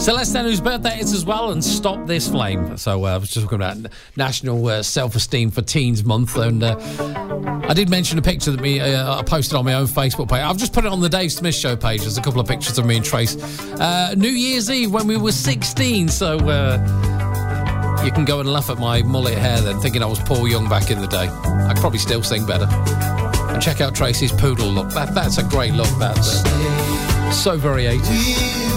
Celeste, whose birthday it is as well, and Stop This Flame. So I was just talking about National Self-Esteem for Teens Month, and I did mention a picture that I posted on my own Facebook page. I've just put it on the Dave Smith Show page. There's a couple of pictures of me and Trace. New Year's Eve when we were 16, so you can go and laugh at my mullet hair then, thinking I was Paul Young back in the day. I could probably still sing better. And check out Tracy's poodle look. That's a great look. That's so very 80s.